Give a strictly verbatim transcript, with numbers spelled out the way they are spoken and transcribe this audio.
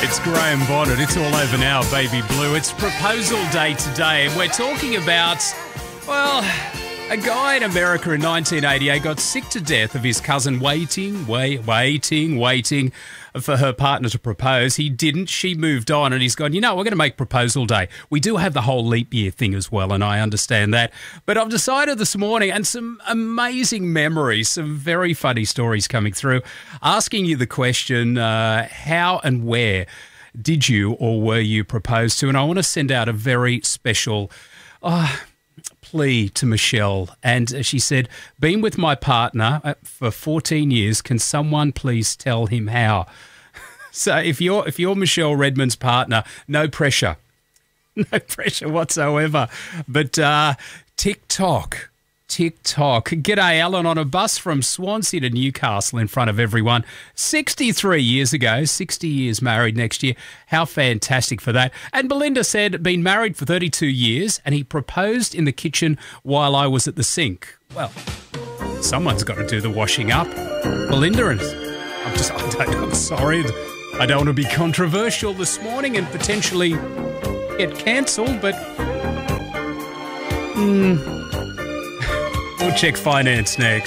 It's Graham Bonnet. It's all over now, baby blue. It's proposal day today, and we're talking about, well, a guy in America in nineteen eighty-eight got sick to death of his cousin waiting, wait, waiting, waiting for her partner to propose. He didn't. She moved on, and he's gone, you know, we're going to make proposal day. We do have the whole leap year thing as well, and I understand that. But I've decided this morning, and some amazing memories, some very funny stories coming through, asking you the question, uh, how and where did you or were you proposed to? And I want to send out a very special uh, plea to Michelle. And she said, been with my partner for fourteen years. Can someone please tell him how? So if you're, if you're Michelle Redmond's partner, no pressure. No pressure whatsoever. But uh, TikTok. TikTok. G'day, Alan, on a bus from Swansea to Newcastle in front of everyone. sixty-three years ago, sixty years married next year. How fantastic for that. And Belinda said, been married for thirty-two years and he proposed in the kitchen while I was at the sink. Well, someone's got to do the washing up. Belinda, and I'm just, I don't, I'm sorry. I don't want to be controversial this morning and potentially get cancelled, but... Hmm. We'll check finance next.